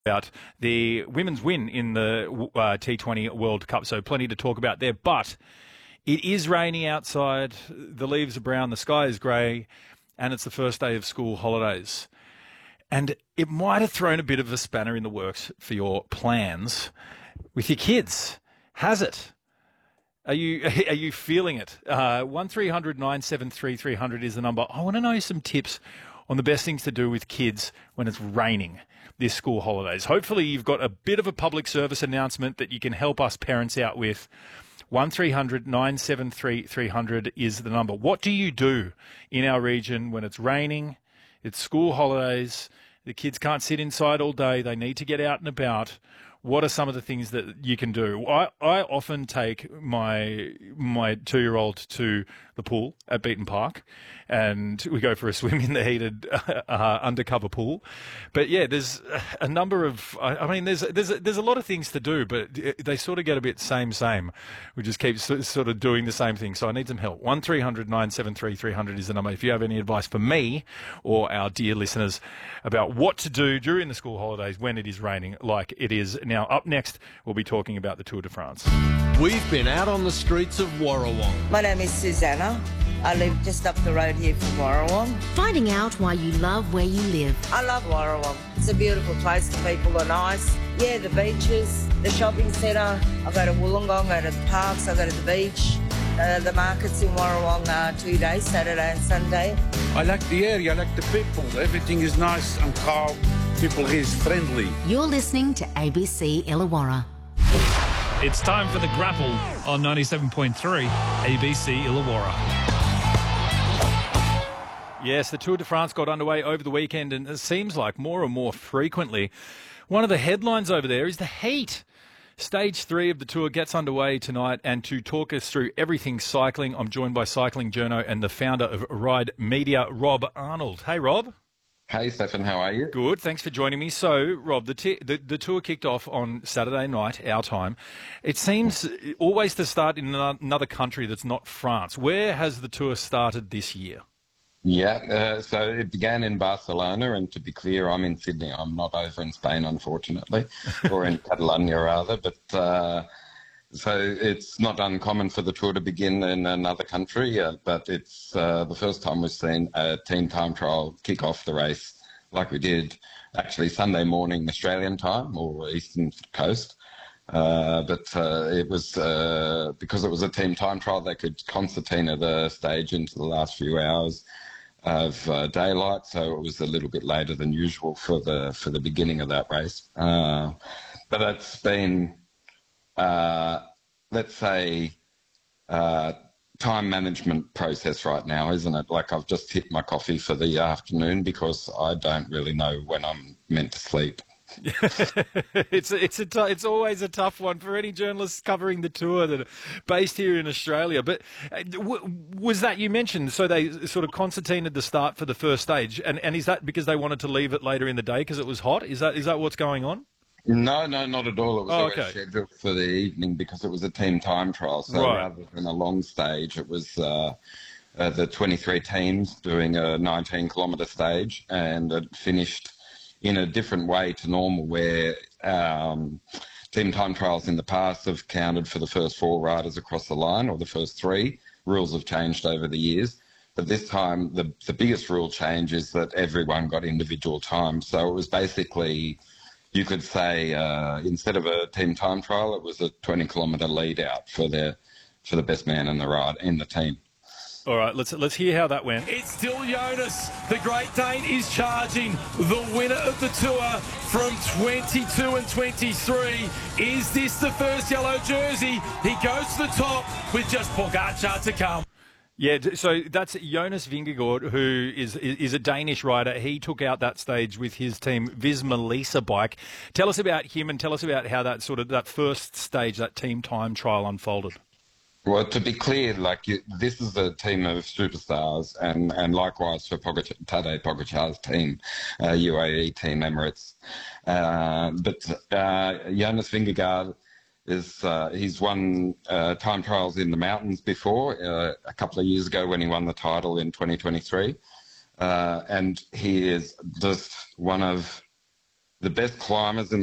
About the women's win in the T20 World Cup, so plenty to talk about there. But it is rainy outside, the leaves are brown, the sky is grey, and it's the first day of school holidays. And it might have thrown a bit of a spanner in the works for your plans with your kids. Has it? Are you feeling it? 1300 973 300 is the number. I want to know some tips on the best things to do with kids when it's raining this school holidays. Hopefully you've got a bit of a public service announcement that you can help us parents out with. 1300 973 300 is the number. What do you do in our region when it's raining, it's school holidays, the kids can't sit inside all day, they need to get out and about? What are some of the things that you can do? I often take my 2-year-old to the pool at Beaton Park, and we go for a swim in the heated undercover pool. But yeah, there's a number of. I mean, there's a lot of things to do, but they sort of get a bit same. We just keep sort of doing the same thing. So I need some help. 1300 973 300 is the number. If you have any advice for me or our dear listeners about what to do during the school holidays when it is raining, like it is now. Up next, we'll be talking about the Tour de France. We've been out on the streets of Warrawong. My name is Susanna. I live just up the road here from Warrawong. Finding out why you love where you live. I love Warrawong. It's a beautiful place. The people are nice. Yeah, the beaches, the shopping centre. I go to Wollongong, I go to the parks, I go to the beach. The markets in Warrawong are 2 days, Saturday and Sunday. I like the area, I like the people. Everything is nice and calm. People here is friendly. You're listening to ABC Illawarra. It's time for The Grapple on 97.3 ABC Illawarra. Yes, the Tour de France got underway over the weekend, and it seems like more and more frequently, one of the headlines over there is the heat. Stage 3 of the Tour gets underway tonight, and to talk us through everything cycling, I'm joined by cycling journo and the founder of Ride Media, Rob Arnold. Hey, Rob. Hey, Stefan, how are you? Good, thanks for joining me. So, Rob, the tour kicked off on Saturday night, our time. It seems always to start in another country that's not France. Where has the tour started this year? Yeah, so it began in Barcelona, and to be clear, I'm in Sydney. I'm not over in Spain, unfortunately, or in Catalonia, rather. But so it's not uncommon for the tour to begin in another country, but it's the first time we've seen a team time trial kick off the race like we did actually Sunday morning Australian time, or Eastern Coast. But it was because it was a team time trial, they could concertina the stage into the last few hours of daylight, so it was a little bit later than usual for the beginning of that race. But it's been, let's say, time management process right now, isn't it? Like, I've just hit my coffee for the afternoon because I don't really know when I'm meant to sleep. It's always a tough one for any journalists covering the tour that are based here in Australia. But was that, you mentioned, so they sort of concertinaed the start for the first stage, and is that because they wanted to leave it later in the day because it was hot? Is that what's going on? No, not at all. It was always scheduled for the evening because it was a team time trial. So rather than a long stage, it was the 23 teams doing a 19-kilometre stage, and it finished in a different way to normal, where team time trials in the past have counted for the first 4 riders across the line, or the first 3. Rules have changed over the years. But this time, the biggest rule change is that everyone got individual time. So it was basically, you could say, instead of a team time trial, it was a 20-kilometre lead out for the best man in the team. All right, let's hear how that went. It's still Jonas. The Great Dane is charging. The winner of the Tour from 22 and 23. Is this the first yellow jersey? He goes to the top with just Pogacar to come. Yeah, so that's Jonas Vingegaard, who is a Danish rider. He took out that stage with his team Visma Lease bike. Tell us about him, and tell us about how that first stage, that team time trial, unfolded. Well, to be clear, this is a team of superstars, and likewise for Tadej Pogacar's team, UAE Team Emirates. But Jonas Vingegaard he's won time trials in the mountains before, a couple of years ago when he won the title in 2023, and he is just one of the best climbers in